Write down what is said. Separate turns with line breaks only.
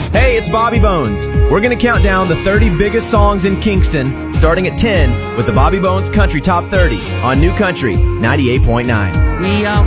Hey, it's Bobby Bones. We're going to count down the 30 biggest songs in Kingston, starting at 10 with the Bobby Bones Country Top 30 on New Country 98.9.
We are